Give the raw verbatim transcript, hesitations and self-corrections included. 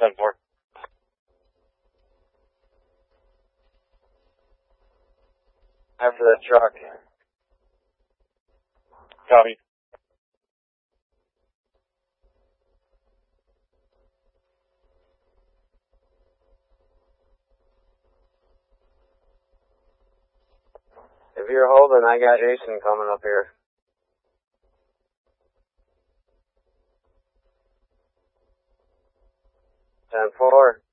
ten four. After that truck. Copy. If you're holding, I got Jason coming up here. ten four.